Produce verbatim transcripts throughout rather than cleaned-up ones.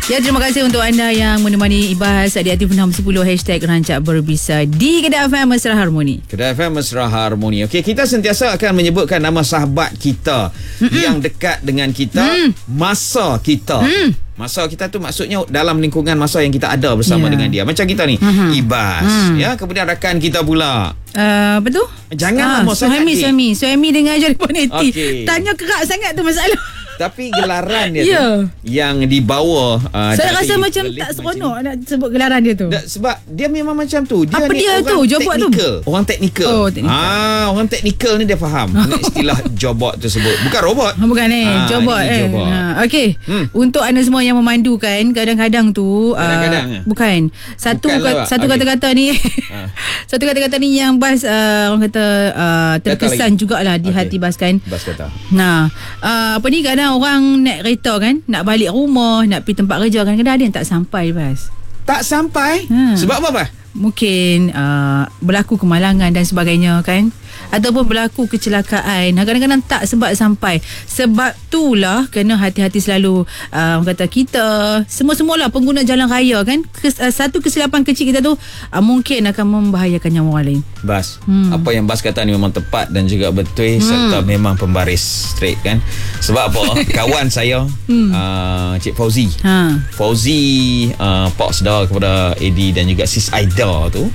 Ya, terima kasih untuk anda yang menemani Ibas di Aktif enam sepuluh hashtag Rancak Berbisa di Kedah F M Mesra Harmoni. Kedah F M Mesra Harmoni. Okey, kita sentiasa akan menyebutkan nama sahabat kita Mm-mm. yang dekat dengan kita mm. masa kita. Mm. Masa kita tu maksudnya dalam lingkungan masa yang kita ada bersama yeah. dengan dia. Macam kita ni, mm-hmm. Ibas. Mm. Ya, kemudian rakan kita pula. Uh, apa tu? Jangan lama ah, sangat. Suami, suami. Suami dengan Jarifah Neti. Okay. Tanya kerak sangat tu masalah. Tapi gelaran dia yeah. tu yang dibawa uh, saya rasa macam tak seronok nak sebut gelaran dia tu. Da, sebab dia memang macam tu. Dia apa ni dia tu? Jobot tu. Orang teknikal. Oh, teknikal. Ah, orang teknikal ni dia faham istilah jobot tersebut. Bukan robot. Bukan eh, ah, jobot eh. Ha, okey. Hmm. Untuk anda semua yang memandukan kadang-kadang tu kadang-kadang uh, bukan satu bukan kat, lah, satu okay. kata-kata ni. Ha. Satu kata-kata ni yang Bas uh, orang kata uh, terkesan jugalah di okay. hati Bas kan. Bas kata. Nah, uh, apa ni kadang orang naik kereta kan, nak balik rumah, nak pergi tempat kerja, kadang-kadang ada yang tak sampai Bas. Tak sampai? Ha. Sebab apa Bas? Mungkin uh, berlaku kemalangan dan sebagainya kan, ataupun berlaku kecelakaan, kadang-kadang tak sempat sampai. Sebab itulah kena hati-hati selalu. uh, Orang kata kita semua-semualah pengguna jalan raya kan, Kes, uh, satu kesilapan kecil kita tu uh, mungkin akan membahayakan nyawa orang lain. Bas, hmm. apa yang Bas kata ni memang tepat dan juga betul, hmm. serta memang pembaris straight kan. Sebab apa? Kawan saya hmm. uh, Cik Fauzi ha. Fauzi uh, Pak Sedar kepada Eddie dan juga Sis Aida tu,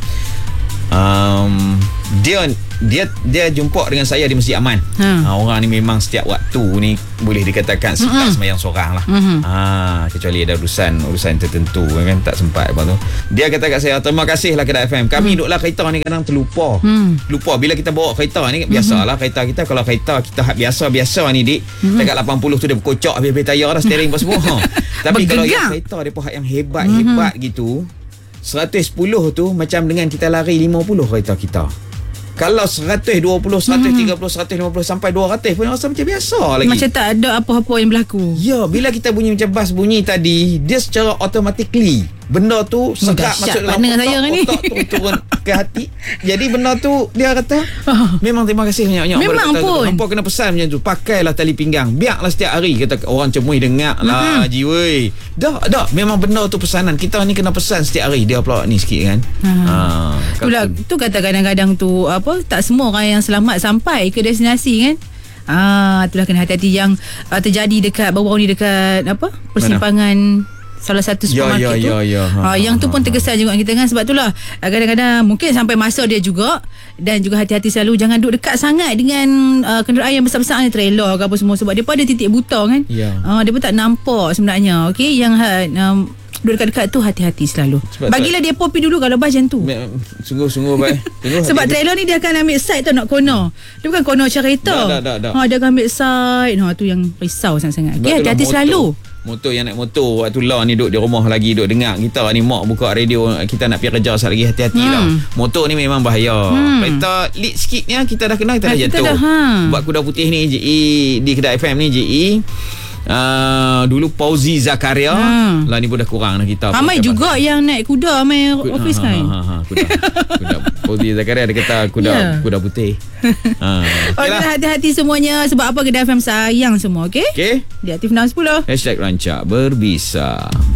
um, dia dia dia jumpa dengan saya di Masjid Aman. Ha. Ha, orang ni memang setiap waktu ni boleh dikatakan sempat sembahyang seorang lah. Mm-hmm. Ha, kecuali ada urusan urusan tertentu kan, tak sempat apa tu. Dia kata kat saya, terima kasihlah Kedah F M. Kami mm. duduklah kereta ni kadang terlupa. Mm. Lupa bila kita bawa kereta ni, biasalah mm-hmm. kereta kita, kalau kereta kita biasa-biasa ni dik, mm-hmm. dekat lapan puluh tu dia berkocak habis-habis tayar dah, steering apa semua. Ha. Tapi kalau yang kereta dia pun yang hebat-hebat mm-hmm. gitu, seratus sepuluh tu macam dengan kita lari lima puluh kereta kita. Kalau seratus dua puluh, seratus tiga puluh, seratus lima puluh sampai dua ratus pun rasa macam biasa lagi. Macam tak ada apa-apa yang berlaku. Ya, bila kita bunyi macam bas bunyi tadi, dia secara automatically benda tu serap masuk dalam otak, saya ni. otak tu turun ke hati. Jadi benda tu dia kata memang terima kasih banyak-banyak. Memang pun hampa kena pesan macam tu, pakailah tali pinggang, biarlah setiap hari kata orang cemui dengar lah Haji weh. Dah dah memang benda tu pesanan kita ni, kena pesan setiap hari. Dia pula ni sikit kan. Ha. Itulah tu kata kadang-kadang tu apa, tak semua orang yang selamat sampai ke destinasi kan. Ah, itulah kena hati-hati yang uh, terjadi dekat baru-baru ni dekat apa persimpangan mana? Salah satu supermarket ya, ya, tu ya, ya. Ha, ha, yang ha, tu pun terkesan juga kita kan. Sebab itulah kadang-kadang mungkin sampai masa dia juga. Dan juga hati-hati selalu, jangan duduk dekat sangat dengan uh, kenderaan yang besar-besar ni, trailer ke apa semua. Sebab dia pun ada titik buta kan, ya. uh, dia pun tak nampak sebenarnya. Okay, yang um, duduk dekat-dekat tu hati-hati selalu. Sebab bagilah dia popi dulu kalau bas macam tu. Sungguh-sungguh baik. Sebab trailer ni dia akan ambil side tu nak corner. Dia bukan corner cerita. Dah, dah, dah, dah. Ha, dia akan ambil side. Ha, tu yang risau sangat-sangat. Okay, hati-hati motor, selalu. Motor yang naik motor waktu lah ni duduk di rumah lagi, duduk dengar kita ni, mak buka radio, kita nak pergi kerja sekali lagi, hati-hati hmm. lah. Motor ni memang bahaya. Hmm. Kereta lead sikitnya kita dah kenal, kita dah jatuh. Dah, ha. Sebab kuda putih ni J E di Kedah F M ni J E Uh, dulu Fauzi Zakaria hmm. lah ni pun dah kurang dah kita. Ramai juga pasal yang naik kuda main office kan. Ha, ha, ha, kuda. Kuda Fauzi Zakaria dia kata kuda yeah. kuda putih. Ha. Okay, hati-hati semuanya sebab apa Kedah F M sayang semua, okey? Okey. Di Aktif enam sepuluh hashtag Rancak Berbisa.